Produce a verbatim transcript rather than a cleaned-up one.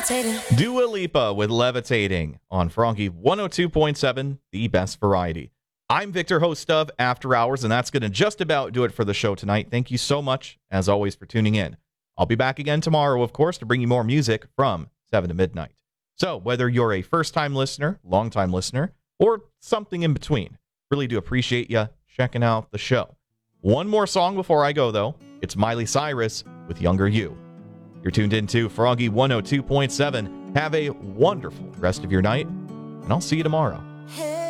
levitating. Dua Lipa with Levitating on Froggy one oh two point seven, the best variety. I'm Victor, host of After Hours, and that's going to just about do it for the show tonight. Thank you so much, as always, for tuning in. I'll be back again tomorrow, of course, to bring you more music from seven to midnight. So whether you're a first-time listener, long-time listener, or something in between, really do appreciate you checking out the show. One more song before I go, though. It's Miley Cyrus with Younger You. You're tuned into Froggy one oh two point seven. Have a wonderful rest of your night, and I'll see you tomorrow. Hey.